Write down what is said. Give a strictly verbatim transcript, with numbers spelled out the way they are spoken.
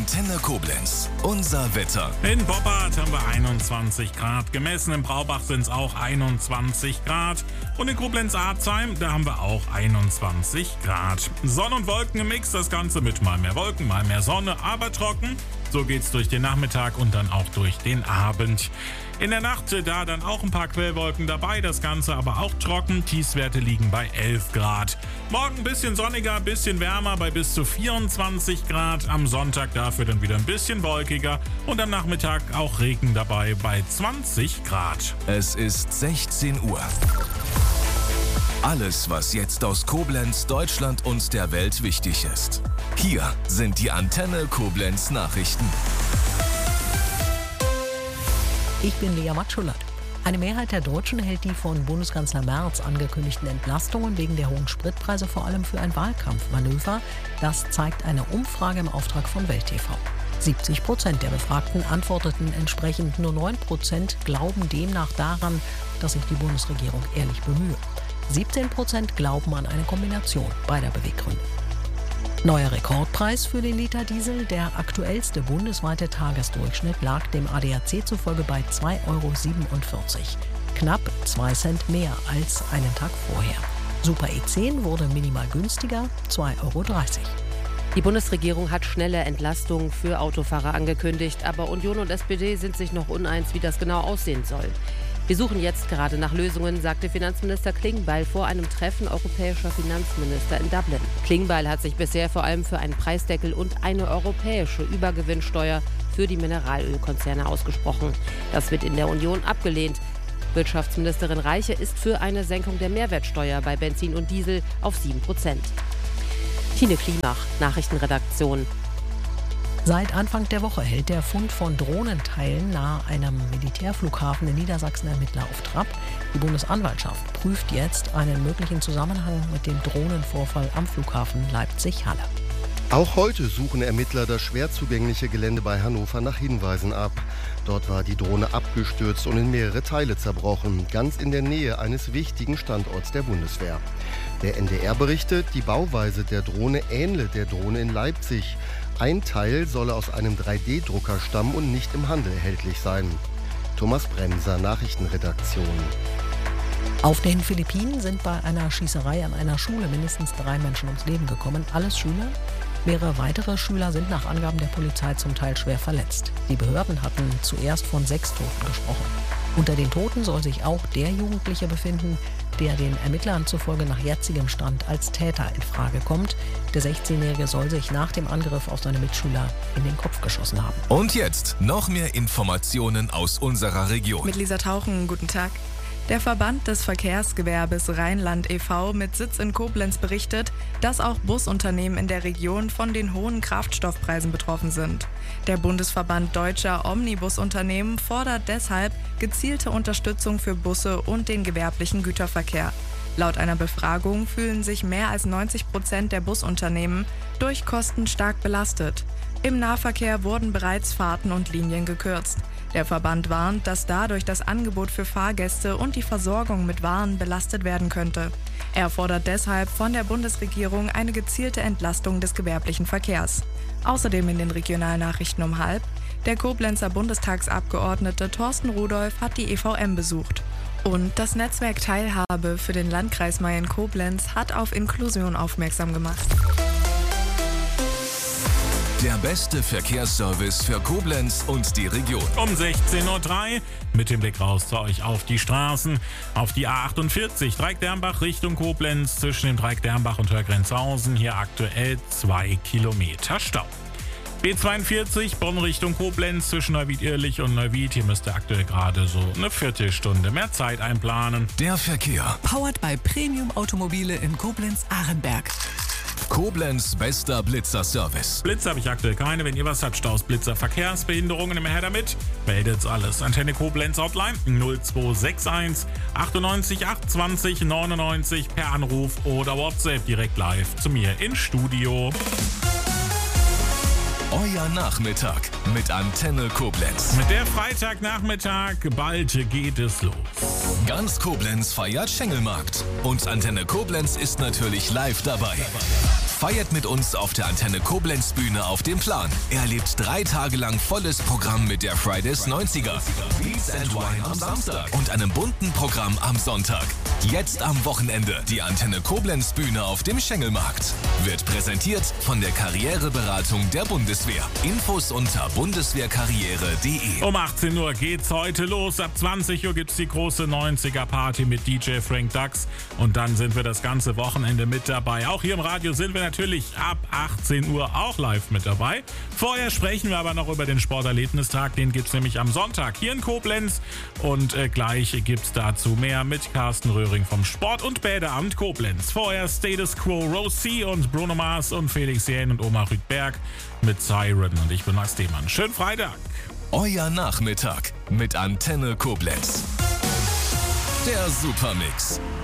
Antenne Koblenz. Unser Wetter. In Boppard haben wir einundzwanzig Grad. Gemessen im Braubach sind es auch einundzwanzig Grad. Und in Koblenz-Arzheim, da haben wir auch einundzwanzig Grad. Sonne und Wolken im Mix, das Ganze mit mal mehr Wolken, mal mehr Sonne, aber trocken. So geht's durch den Nachmittag und dann auch durch den Abend. In der Nacht, da dann auch ein paar Quellwolken dabei, das Ganze aber auch trocken. Tiefstwerte liegen bei elf Grad. Morgen ein bisschen sonniger, ein bisschen wärmer bei bis zu vierundzwanzig Grad. Am Sonntag dafür dann wieder ein bisschen wolkiger und am Nachmittag auch Regen dabei bei zwanzig Grad. Es ist sechzehn Uhr. Alles, was jetzt aus Koblenz, Deutschland und der Welt wichtig ist. Hier sind die Antenne Koblenz Nachrichten. Ich bin Lea Matschulat. Eine Mehrheit der Deutschen hält die von Bundeskanzler Merz angekündigten Entlastungen wegen der hohen Spritpreise vor allem für ein Wahlkampfmanöver. Das zeigt eine Umfrage im Auftrag von Welt T V. siebzig Prozent der Befragten antworteten entsprechend, nur neun Prozent glauben demnach daran, dass sich die Bundesregierung ehrlich bemühe. siebzehn Prozent glauben an eine Kombination beider Beweggründe. Neuer Rekordpreis für den Liter Diesel. Der aktuellste bundesweite Tagesdurchschnitt lag dem A D A C zufolge bei zwei Euro siebenundvierzig. Knapp zwei Cent mehr als einen Tag vorher. Super E zehn wurde minimal günstiger, zwei Euro dreißig. Die Bundesregierung hat schnelle Entlastungen für Autofahrer angekündigt, aber Union und S P D sind sich noch uneins, wie das genau aussehen soll. Wir suchen jetzt gerade nach Lösungen, sagte Finanzminister Klingbeil vor einem Treffen europäischer Finanzminister in Dublin. Klingbeil hat sich bisher vor allem für einen Preisdeckel und eine europäische Übergewinnsteuer für die Mineralölkonzerne ausgesprochen. Das wird in der Union abgelehnt. Wirtschaftsministerin Reiche ist für eine Senkung der Mehrwertsteuer bei Benzin und Diesel auf sieben Prozent. Tine Klimach, Nachrichtenredaktion. Seit Anfang der Woche hält der Fund von Drohnenteilen nahe einem Militärflughafen in Niedersachsen Ermittler auf Trab. Die Bundesanwaltschaft prüft jetzt einen möglichen Zusammenhang mit dem Drohnenvorfall am Flughafen Leipzig-Halle. Auch heute suchen Ermittler das schwer zugängliche Gelände bei Hannover nach Hinweisen ab. Dort war die Drohne abgestürzt und in mehrere Teile zerbrochen, ganz in der Nähe eines wichtigen Standorts der Bundeswehr. Der N D R berichtet, die Bauweise der Drohne ähnle der Drohne in Leipzig. Ein Teil solle aus einem drei D Drucker stammen und nicht im Handel erhältlich sein. Thomas Bremser, Nachrichtenredaktion. Auf den Philippinen sind bei einer Schießerei an einer Schule mindestens drei Menschen ums Leben gekommen. Alles Schüler. Mehrere weitere Schüler sind nach Angaben der Polizei zum Teil schwer verletzt. Die Behörden hatten zuerst von sechs Toten gesprochen. Unter den Toten soll sich auch der Jugendliche befinden, der den Ermittlern zufolge nach jetzigem Stand als Täter in Frage kommt. Der sechzehnjährige soll sich nach dem Angriff auf seine Mitschüler in den Kopf geschossen haben. Und jetzt noch mehr Informationen aus unserer Region. Mit Lisa Tauchen, guten Tag. Der Verband des Verkehrsgewerbes Rheinland e V mit Sitz in Koblenz berichtet, dass auch Busunternehmen in der Region von den hohen Kraftstoffpreisen betroffen sind. Der Bundesverband deutscher Omnibusunternehmen fordert deshalb gezielte Unterstützung für Busse und den gewerblichen Güterverkehr. Laut einer Befragung fühlen sich mehr als neunzig Prozent der Busunternehmen durch Kosten stark belastet. Im Nahverkehr wurden bereits Fahrten und Linien gekürzt. Der Verband warnt, dass dadurch das Angebot für Fahrgäste und die Versorgung mit Waren belastet werden könnte. Er fordert deshalb von der Bundesregierung eine gezielte Entlastung des gewerblichen Verkehrs. Außerdem in den Regionalnachrichten um halb: Der Koblenzer Bundestagsabgeordnete Thorsten Rudolph hat die E V M besucht. Und das Netzwerk Teilhabe für den Landkreis Mayen-Koblenz hat auf Inklusion aufmerksam gemacht. Der beste Verkehrsservice für Koblenz und die Region. Um sechzehn Uhr drei mit dem Blick raus zu euch auf die Straßen. Auf die A achtundvierzig Dreieck-Dermbach Richtung Koblenz zwischen dem Dreieck Dermbach und Hörgrenzhausen. Hier aktuell zwei Kilometer Stau. B zweiundvierzig Bonn Richtung Koblenz zwischen Neuwied-Irlich und Neuwied. Hier müsst ihr aktuell gerade so eine Viertelstunde mehr Zeit einplanen. Der Verkehr. Powered by Premium Automobile in Koblenz-Ahrenberg. Koblenz bester Blitzer-Service. Blitzer habe ich aktuell keine. Wenn ihr was habt, Staus, Blitzer, Verkehrsbehinderungen, immer her damit. Meldet's alles. Antenne Koblenz Hotline null zwei sechs eins achtundneunzig achtundzwanzig neunundneunzig per Anruf oder WhatsApp direkt live zu mir ins Studio. Euer Nachmittag mit Antenne Koblenz. Mit der Freitagnachmittag, bald geht es los. Ganz Koblenz feiert Schengelmarkt. Und Antenne Koblenz ist natürlich live dabei. feiert mit uns auf der Antenne Koblenz Bühne auf dem Plan. Erlebt drei Tage lang volles Programm mit der Fridays neunziger, Beats and Wine am Samstag und einem bunten Programm am Sonntag. Jetzt am Wochenende die Antenne Koblenz Bühne auf dem Schengelmarkt. Wird präsentiert von der Karriereberatung der Bundeswehr. Infos unter bundeswehrkarriere punkt de. Um achtzehn Uhr geht's heute los. Ab zwanzig Uhr gibt's die große neunziger-Party mit D J Frank Dux. Und dann sind wir das ganze Wochenende mit dabei. Auch hier im Radio sind wir natürlich ab achtzehn Uhr auch live mit dabei. Vorher sprechen wir aber noch über den Sporterlebnistag. Den gibt's nämlich am Sonntag hier in Koblenz. Und äh, gleich gibt's dazu mehr mit Carsten Röhring vom Sport- und Bäderamt Koblenz. Vorher Status Quo, Rose C. und Bruno Mars und Felix Jähn und Oma Rüdberg mit Siren. Und ich bin Max Demann. Schönen Freitag. Euer Nachmittag mit Antenne Koblenz. Der Supermix.